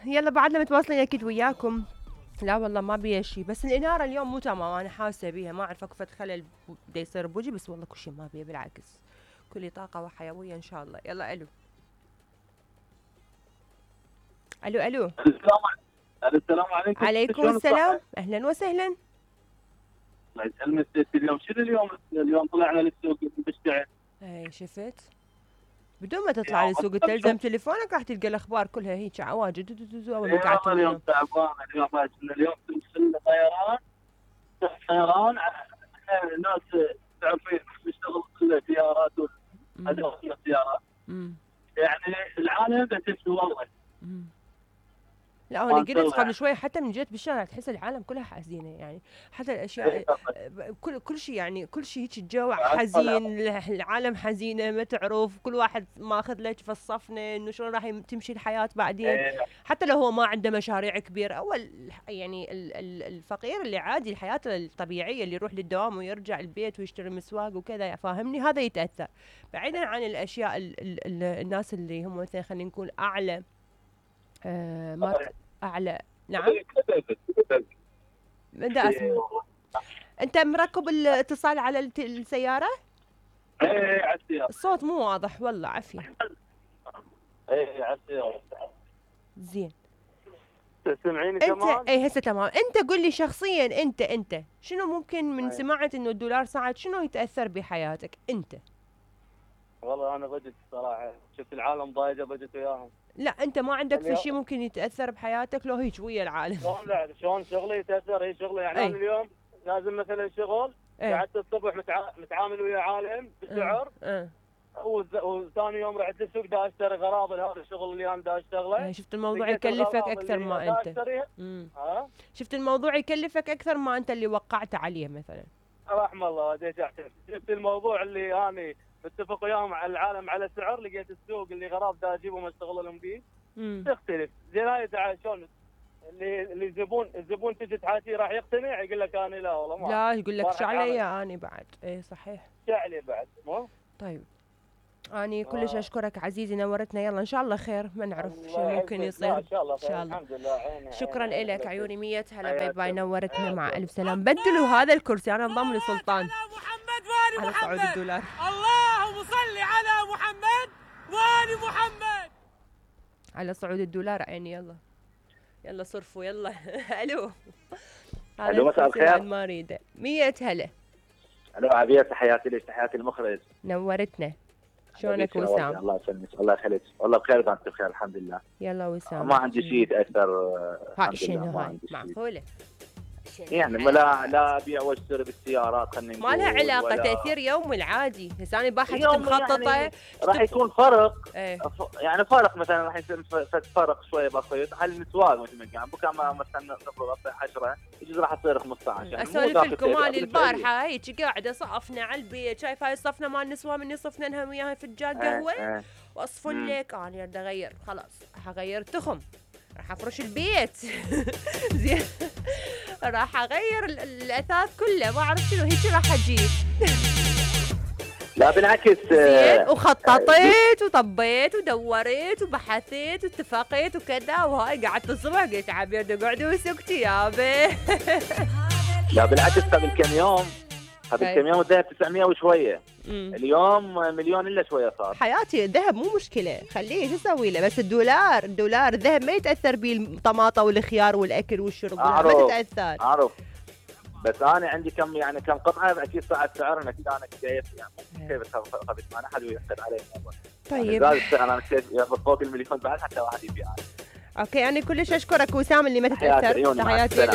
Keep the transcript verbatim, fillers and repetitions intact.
يلا بعدنا متواصلين اكيد وياكم. لا والله ما بيها شيء، بس الاناره اليوم مو تمام، انا حاسه بيها، ما اعرف اكو فد خلل بده يصير بوجي، بس والله كل شيء ما بيها، بالعكس كلي طاقه وحيويه ان شاء الله. يلا الو الو الو. السلام عليكم. السلام عليكم. عليكم شلون السلام، الصحة؟ اهلا وسهلا. الله يسلمك ست. اليوم شنو اليوم؟ اليوم طلعنا للسوق بالشعر. اي شفت، بدون ما تطلع اليوم لسوق تلزم تليفونك راح تلقى الاخبار كلها هيك عواجد اول ما قاعد والله اليوم تنام. تعبان. اليوم كنا اليوم توصلنا طيران طيران. احنا ناس تعرفين نشتغل كل سيارات وادوات السيارات. امم يعني العالم بتمشي والله. امم لا انا قلت قبل شوي حتى من جيت بالشارع تحس العالم كلها حزينه، يعني حتى الاشياء كل كل شيء، يعني كل شيء هيك الجو حزين، العالم حزينه ما تعرف، كل واحد ماخذ لك فالصفنه انه شلون راح تمشي الحياه بعدين. حتى لو هو ما عنده مشاريع كبيره، اول يعني الفقير اللي عادي الحياه الطبيعيه اللي يروح للدوام ويرجع البيت ويشتري مسواق وكذا، فاهمني، هذا يتاثر بعيدا عن الاشياء ال ال ال الناس اللي هم مثلا خلينا نقول اعلى آه ما اعلى. نعم بدي اسمع. انت مركب الاتصال على السياره؟ ايه على السياره. الصوت مو واضح والله، عافيه. ايه على السياره. زين تسمعيني كمان؟ انت اي هسه تمام. انت قل لي شخصيا، انت انت شنو ممكن من سمعت انه الدولار صعد شنو يتاثر بحياتك انت؟ والله انا بجت الصراحه، شفت العالم ضايجه بجت وياهم. لا انت ما عندك في شيء ممكن يتاثر بحياتك لو هيك ويا العالم؟ شلون لا شلون شغلي يتاثر؟ هي شغلي يعني. أي. انا اليوم لازم مثلا شغل قعدت الصبح متع... متعامل ويا عالم بسعر أه. أه. وثاني يوم رحت السوق دا اشتري غرابه. هذا الشغل اللي انا دا اشتغله. أه. شفت الموضوع يكلفك اكثر ما انت. ها شفت الموضوع يكلفك اكثر ما انت اللي وقعت عليه مثلا. رحم الله وديت احترم. شفت الموضوع اللي انا متفق وياهم على العالم على سعر، لقيت السوق اللي غراب دا اجيبه ما اشتغل لهم بيه تختلف. زين هاي تعال شلون اللي اللي الزبون الزبون تجي تحاتيه راح يقتنع يقول لك انا لا والله ما لا يقول لك شعلي اني بعد. اي صحيح شعلي بعد مو. طيب اني كلش اشكرك عزيزي، نورتنا. يلا ان شاء الله خير، ما نعرف شو ممكن يصير. ان شاء الله خير. الحمد لله. عيني شكرا لك عيوني. مية هلا باي باي. نورتنا مع الف سلام. بدلوا هذا الكرسي، انا انضم لسلطان محمد وال على صعود الدولار. اللهم صل على محمد وال محمد على صعود الدولار عيني. يلا يلا صرفوا يلا. الو الو مساء الخير. ما اريده. مية هلا. الو عبير، تحياتي لك، تحياتي المخرج. نورتنا. شلونك وسام؟ الله يسلمك. الله يخليك. والله بخير وانت بخير الحمد لله. يلا وسام. ما عندي شيء يتاثر. هاي شنو هاي معقوله؟ يعني ما لا لا ابيع واشتري بالسيارات. خلينا ما لها علاقه، تاثير يومي العادي. هسه انا باحث مخططه يعني راح يكون فرق. ايه؟ يعني فرق مثلا راح يصير فرق شويه بسيط على النسواق مثل ما قال بكره ما مثلا نفرض عشرة يجوز راح تصير خمسة عشر. يعني اسولف لكم مالي البارحه هيك قاعده صفنا على البيت، شايف هاي الصفنه مال النسوان مني صفنا لها وياها فنجان قهوه اه اه. واصفن لك انا بدي اغير، خلاص راح اغير تخم، راح افرش البيت. زين راح اغير الاثاث كله، ما اعرف شنو هيك راح اجيب. لا بالعكس زين وخططت وطبيت ودورت وبحثت واتفقت وكذا، وهاي قعدت الصبح قلت عبير تقعدي وسكتي يابا. لا بالعكس قبل كم يوم قبل كم يوم الذهب تسعمية وشويه. مم. اليوم مليون الا شويه صار. حياتي الذهب مو مشكله، خليه شو اسوي له، بس الدولار الدولار الذهب ما يتاثر به الطماطه والخيار والاكل والشرب. أعرف. ما تتاثر. اعرف بس انا عندي كم يعني كم قطعه اكيد صعد سعرها. اكيد انا كيف يعني كيف خذت ما حد يحقد علي. طيب يعني انا كيف فوق المليون بعد حتى واحد يبيع. اوكي انا كلش اشكرك وسام اللي ما تتاثر. تحياتي.